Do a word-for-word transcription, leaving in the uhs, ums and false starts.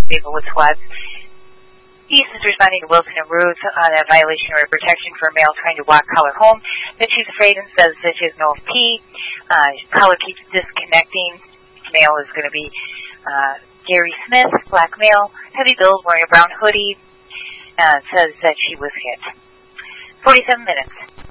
Maplewood squads. East is responding to Wilson and Ruth on a violation of protection for a male trying to walk Collar home, that she's afraid and says that she has no P. Uh, Collar keeps disconnecting. Male is going to be uh, Gary Smith, black male, heavy build, wearing a brown hoodie, uh, says that she was hit. forty-seven minutes.